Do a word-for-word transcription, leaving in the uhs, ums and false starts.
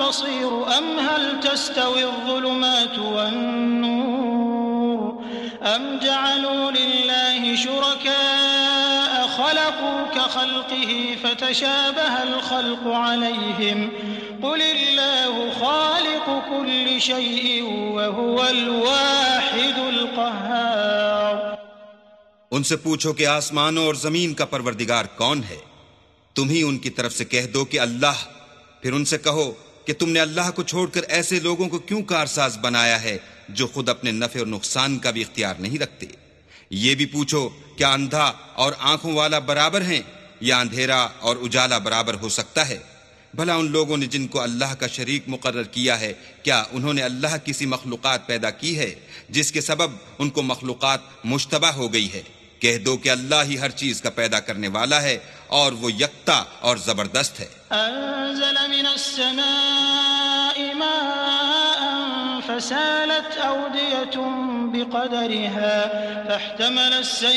البصير أم هل تستوي الظلمات والنور أم جعلوا لله شركاء خلقوا كخلقه فتشابه الخلق عليهم قل الله خالق كل شيء وهو الواحد القهار۔ ان سے پوچھو کہ آسمانوں اور زمین کا پروردگار کون ہے؟ تم ہی ان کی طرف سے کہہ دو کہ اللہ۔ پھر ان سے کہو کہ تم نے اللہ کو چھوڑ کر ایسے لوگوں کو کیوں کارساز بنایا ہے جو خود اپنے نفع اور نقصان کا بھی اختیار نہیں رکھتے؟ یہ بھی پوچھو کیا اندھا اور آنکھوں والا برابر ہیں یا اندھیرا اور اجالا برابر ہو سکتا ہے؟ بھلا ان لوگوں نے جن کو اللہ کا شریک مقرر کیا ہے، کیا انہوں نے اللہ کسی مخلوقات پیدا کی ہے جس کے سبب ان کو مخلوقات مشتبہ ہو گئی ہے؟ کہہ دو کہ اللہ ہی ہر چیز کا پیدا کرنے والا ہے اور وہ یکتا اور زبردست ہے۔ انزل من السماء ماء فسالت أودية بقدرها فاحتمل السيل